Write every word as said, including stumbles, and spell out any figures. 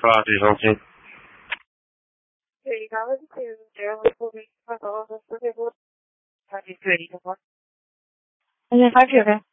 发这封信。 对，他们是这样的，我们他到是四百多，他就决定的话，而且他这边。